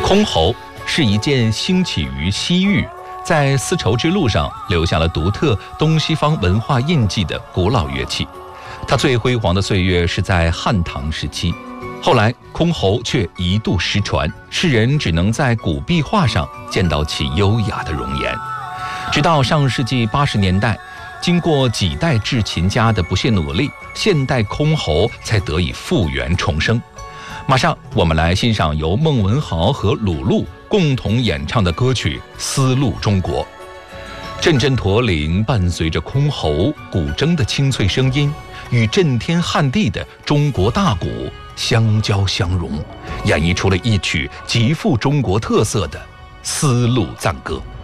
箜篌是一件兴起于西域，在丝绸之路上留下了独特东西方文化印记的古老乐器。它最辉煌的岁月是在汉唐时期，后来箜篌却一度失传，世人只能在古壁画上见到其优雅的容颜。直到上世纪80年代，经过几代制琴家的不懈努力，现代箜篌才得以复原重生。马上我们来欣赏由孟文豪和鲁路共同演唱的歌曲《丝路中国》。阵阵驼铃伴随着箜篌、古筝的清脆声音，与震天撼地的中国大鼓相交相融，演绎出了一曲极富中国特色的丝路赞歌。